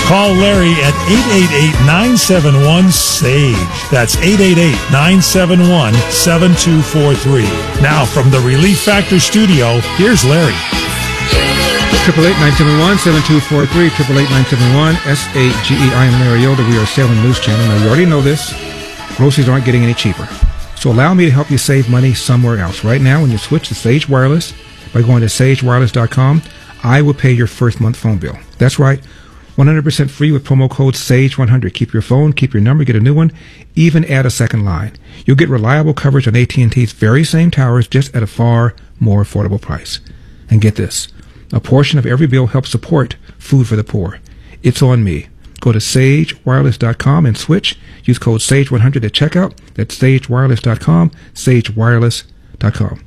Call Larry at 888-971-SAGE. That's 888-971-7243. Now, from the Relief Factor studio, here's Larry. 888-971-7243, 888-971-SAGE. I am Larry Yoder. We are Salem News Channel. Now, you already know this. Groceries aren't getting any cheaper. So allow me to help you save money somewhere else. Right now, when you switch to Sage Wireless by going to sagewireless.com, I will pay your first month phone bill. That's right. 100% free with promo code SAGE100. Keep your phone, keep your number, get a new one, even add a second line. You'll get reliable coverage on AT&T's very same towers, just at a far more affordable price. And get this. A portion of every bill helps support food for the poor. It's on me. Go to sagewireless.com and switch. Use code SAGE100 at checkout. That's sagewireless.com, sagewireless.com.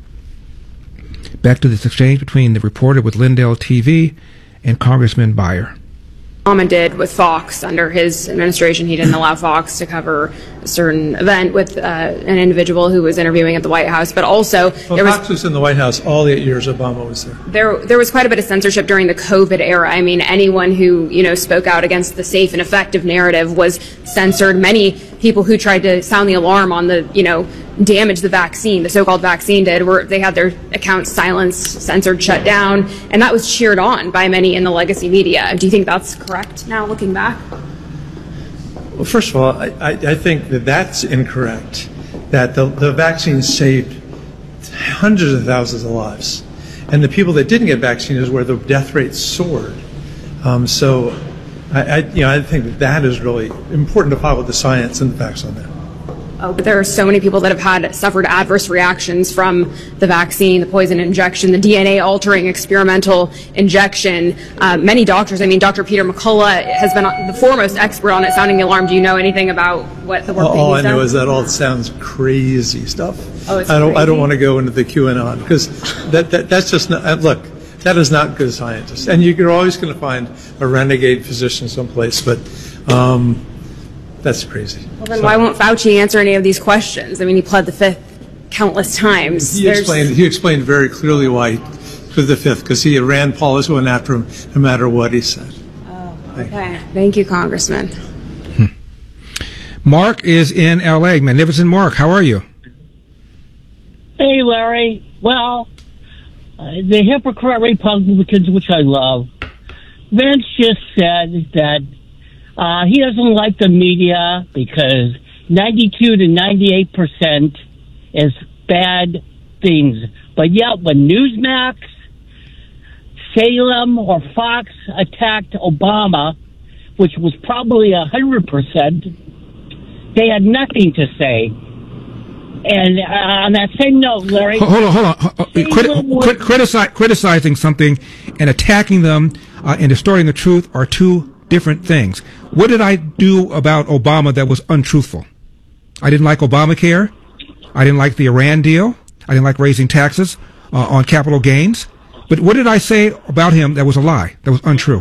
Back to this exchange between the reporter with Lindell TV and Congressman Beyer. Obama did with Fox under his administration. He didn't allow Fox to cover a certain event with an individual who was interviewing at the White House, but also Fox was in the White House all the 8 years Obama was there. There was quite a bit of censorship during the COVID era. I mean, anyone who spoke out against the safe and effective narrative was censored. Many people who tried to sound the alarm on the damage the vaccine, the so-called vaccine did, where they had their accounts silenced, censored, shut down, and that was cheered on by many in the legacy media. Do you think that's correct now, looking back? Well, first of all, I think that's incorrect, that the vaccine saved hundreds of thousands of lives. And the people that didn't get vaccine is where the death rate soared. So I think that is really important to follow the science and the facts on that. Oh, but there are so many people that have suffered adverse reactions from the vaccine, the poison injection, the DNA-altering experimental injection. Many doctors, Dr. Peter McCullough has been the foremost expert on it, sounding the alarm. Do you know anything about what the work that he's done? All I know is that all sounds crazy stuff. Oh, it's I crazy? don't want to go into the QAnon, because that's just not, look, that is not good scientists. And you're always going to find a renegade physician someplace, but that's crazy. Well, then why won't Fauci answer any of these questions? He pled the fifth countless times. He explained very clearly why he pled the fifth, because Rand Paul is going after him no matter what he said. Oh, okay. Thank you, Congressman. Mark is in L.A. Magnificent Mark, how are you? Hey, Larry. Well, the hypocrite Republicans, which I love, Vince just said that he doesn't like the media because 92 to 98% is bad things. But yet when Newsmax, Salem, or Fox attacked Obama, which was probably 100%, they had nothing to say. And on that same note, Larry... Hold on. Criticizing something and attacking them and distorting the truth are two different things. What did I do about Obama that was untruthful? I didn't like Obamacare. I didn't like the Iran deal. I didn't like raising taxes on capital gains. But what did I say about him that was a lie, that was untrue?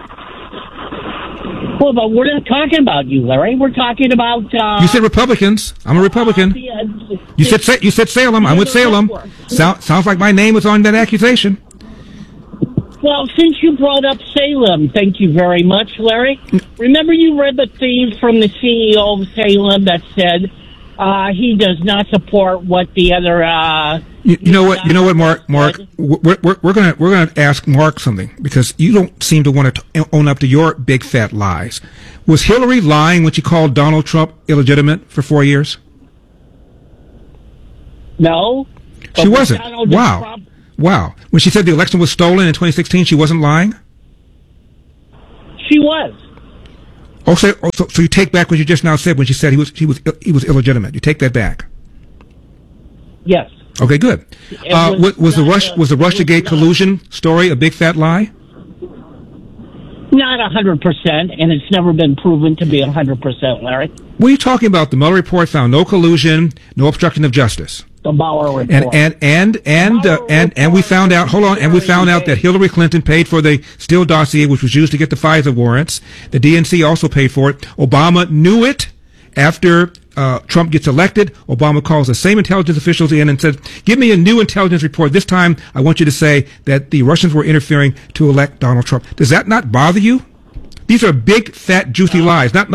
Well, but we're not talking about you, Larry. We're talking about... you said Republicans. I'm a Republican. You said Salem. I'm with Salem. Sounds like my name was on that accusation. Well, since you brought up Salem, thank you very much, Larry. Remember you read the thing from the CEO of Salem that said he does not support what the other... You know what, Mark? We're gonna ask Mark something, because you don't seem to want to own up to your big fat lies. Was Hillary lying when she called Donald Trump illegitimate for 4 years? No. She wasn't. Wow. When she said the election was stolen in 2016, she wasn't lying? She was. So you take back what you just now said when she said he was illegitimate. You take that back. Yes. Okay, good. Was the Russiagate collusion story a big fat lie? Not 100%, and it's never been proven to be 100%, Larry. What are you talking about? The Mueller report found no collusion, no obstruction of justice. The Mueller report. And we found out. Hold on. And we found out that Hillary Clinton paid for the Steele dossier, which was used to get the FISA warrants. The DNC also paid for it. Obama knew it. After Trump gets elected, Obama calls the same intelligence officials in and says, give me a new intelligence report. This time, I want you to say that the Russians were interfering to elect Donald Trump. Does that not bother you? These are big, fat, juicy lies. Not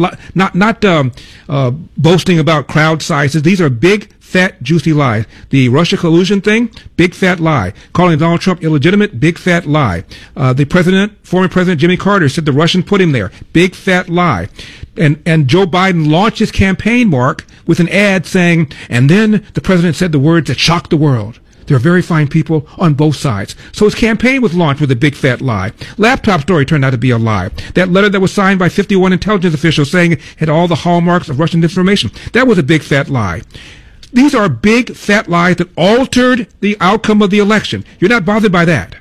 boasting about crowd sizes. These are big, fat, juicy lies. The Russia collusion thing, big, fat lie. Calling Donald Trump illegitimate, big, fat lie. Former President Jimmy Carter said the Russians put him there, big, fat lie. And Joe Biden launched his campaign, Mark, with an ad saying, and then the president said the words that shocked the world. There are very fine people on both sides. So his campaign was launched with a big fat lie. Laptop story turned out to be a lie. That letter that was signed by 51 intelligence officials saying it had all the hallmarks of Russian disinformation, that was a big fat lie. These are big fat lies that altered the outcome of the election. You're not bothered by that?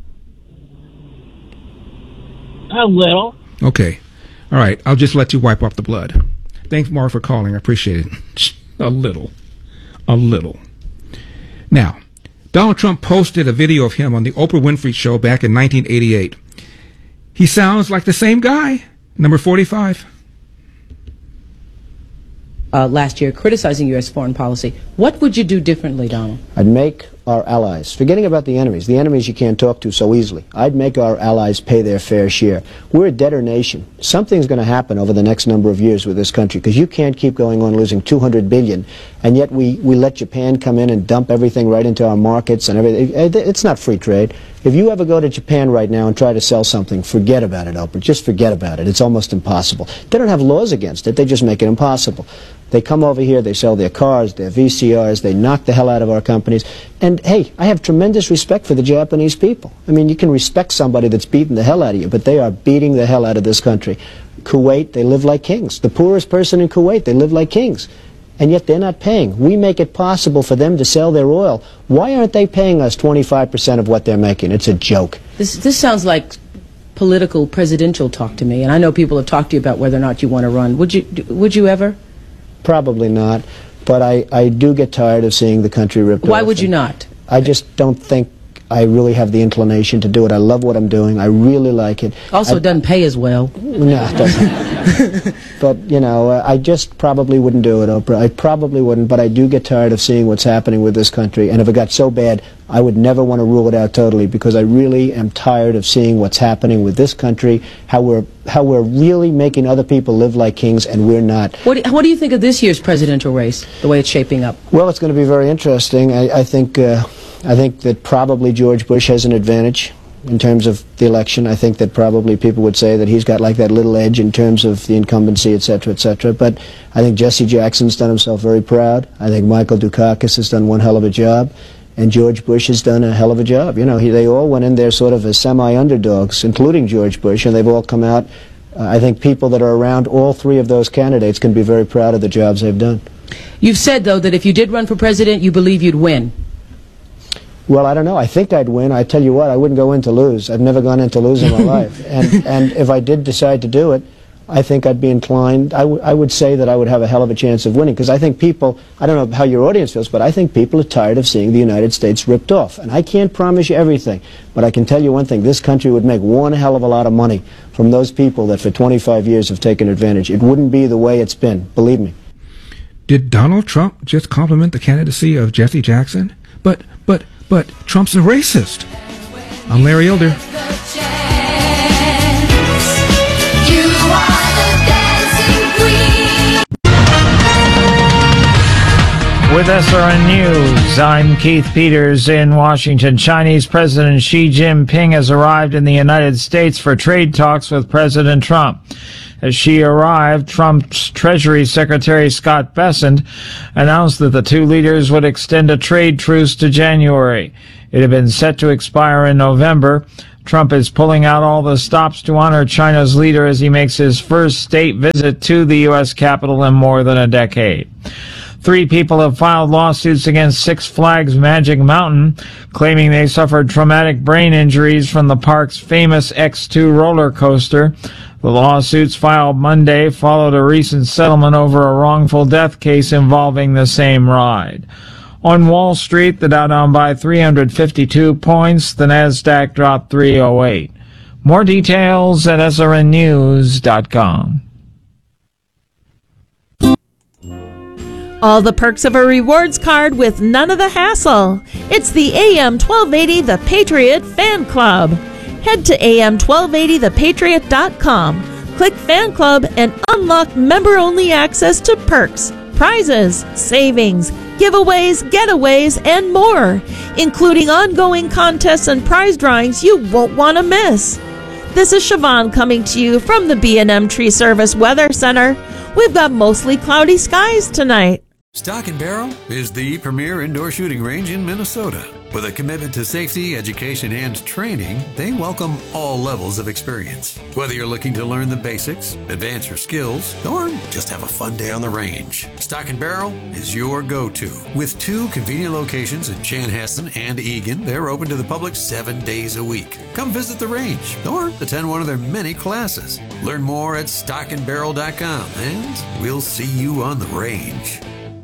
A little. Okay. All right. I'll just let you wipe off the blood. Thanks, Mark, for calling. I appreciate it. A little. Now, Donald Trump posted a video of him on the Oprah Winfrey Show back in 1988. He sounds like the same guy, number 45. Last year criticizing U.S. foreign policy. What would you do differently, Donald? I'd make our allies, forgetting about the enemies you can't talk to so easily, I'd make our allies pay their fair share. We're a debtor nation. Something's going to happen over the next number of years with this country, because you can't keep going on losing $200 billion, and yet we let Japan come in and dump everything right into our markets and everything. It's not free trade. If you ever go to Japan right now and try to sell something, forget about it, Oprah. Just forget about it. It's almost impossible. They don't have laws against it. They just make it impossible. They come over here, they sell their cars, their VCRs, they knock the hell out of our companies. And, hey, I have tremendous respect for the Japanese people. I mean, you can respect somebody that's beating the hell out of you, but they are beating the hell out of this country. Kuwait, they live like kings. The poorest person in Kuwait, they live like kings. And yet they're not paying. We make it possible for them to sell their oil. Why aren't they paying us 25% of what they're making? It's a joke. This sounds like political presidential talk to me, and I know people have talked to you about whether or not you want to run. Would you ever? Probably not, but I do get tired of seeing the country ripped off. Why would you not? I just don't think I really have the inclination to do it. I love what I'm doing. I really like it. Also, it doesn't pay as well. No, it doesn't. But, you know, I just probably wouldn't do it, Oprah. I probably wouldn't, but I do get tired of seeing what's happening with this country. And if it got so bad, I would never want to rule it out totally, because I really am tired of seeing what's happening with this country, how we're really making other people live like kings, and we're not. What do you think of this year's presidential race, the way it's shaping up? Well, it's going to be very interesting. I think that probably George Bush has an advantage in terms of the election. I think that probably people would say that he's got like that little edge in terms of the incumbency, et cetera, et cetera. But I think Jesse Jackson's done himself very proud. I think Michael Dukakis has done one hell of a job. And George Bush has done a hell of a job. You know, they all went in there sort of as semi-underdogs, including George Bush, and they've all come out. I think people that are around all three of those candidates can be very proud of the jobs they've done. You've said, though, that if you did run for president, you believe you'd win. Well, I don't know. I think I'd win. I tell you what, I wouldn't go in to lose. I've never gone in to lose in my life. And if I did decide to do it, I think I'd be inclined. I would say that I would have a hell of a chance of winning, because I think people, I don't know how your audience feels, but I think people are tired of seeing the United States ripped off. And I can't promise you everything, but I can tell you one thing. This country would make one hell of a lot of money from those people that for 25 years have taken advantage. It wouldn't be the way it's been, believe me. Did Donald Trump just compliment the candidacy of Jesse Jackson? But Trump's a racist. I'm Larry Elder. With SRN News, I'm Keith Peters in Washington. Chinese President Xi Jinping has arrived in the United States for trade talks with President Trump. As Xi arrived, Trump's Treasury Secretary Scott Bessent announced that the two leaders would extend a trade truce to January. It had been set to expire in November. Trump is pulling out all the stops to honor China's leader as he makes his first state visit to the U.S. Capitol in more than a decade. 3 people have filed lawsuits against Six Flags Magic Mountain, claiming they suffered traumatic brain injuries from the park's famous X2 roller coaster. The lawsuits filed Monday followed a recent settlement over a wrongful death case involving the same ride. On Wall Street, the Dow down by 352 points, the Nasdaq dropped 308. More details at srnnews.com. All the perks of a rewards card with none of the hassle. It's the AM 1280 The Patriot Fan Club. Head to am1280thepatriot.com. Click Fan Club and unlock member-only access to perks, prizes, savings, giveaways, getaways, and more, including ongoing contests and prize drawings you won't want to miss. This is Siobhan coming to you from the B&M Tree Service Weather Center. We've got mostly cloudy skies tonight. Stock and Barrel is the premier indoor shooting range in Minnesota. With a commitment to safety, education, and training, they welcome all levels of experience. Whether you're looking to learn the basics, advance your skills, or just have a fun day on the range, Stock and Barrel is your go-to. With 2 convenient locations in Chanhassen and Eagan, they're open to the public 7 days a week. Come visit the range or attend one of their many classes. Learn more at stockandbarrel.com, and we'll see you on the range.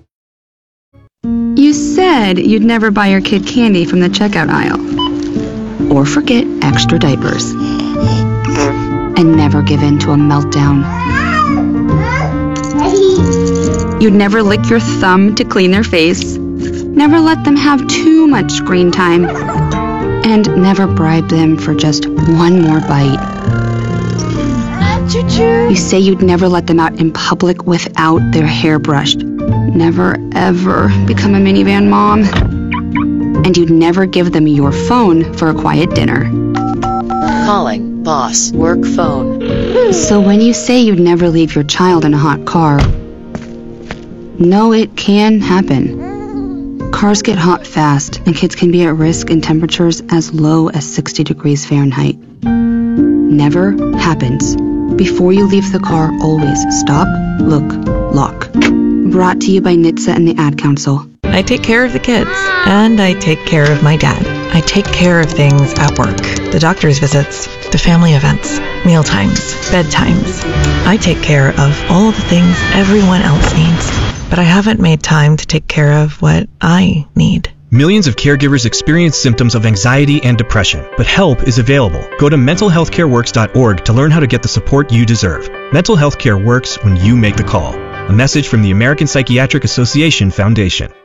You said you'd never buy your kid candy from the checkout aisle. Or forget extra diapers. And never give in to a meltdown. You'd never lick your thumb to clean their face. Never let them have too much screen time. And never bribe them for just one more bite. You say you'd never let them out in public without their hair brushed. Never, ever become a minivan mom. And you'd never give them your phone for a quiet dinner. Calling boss work phone. So when you say you'd never leave your child in a hot car, no, it can happen. Cars get hot fast, and kids can be at risk in temperatures as low as 60 degrees Fahrenheit. Never happens. Before you leave the car, always stop, look, lock. Brought to you by NHTSA and the Ad Council. I take care of the kids, and I take care of my dad. I take care of things at work, the doctor's visits, the family events, mealtimes, bedtimes. I take care of all the things everyone else needs, but I haven't made time to take care of what I need. Millions of caregivers experience symptoms of anxiety and depression, but help is available. Go to mentalhealthcareworks.org to learn how to get the support you deserve. Mental health care works when you make the call. A message from the American Psychiatric Association Foundation.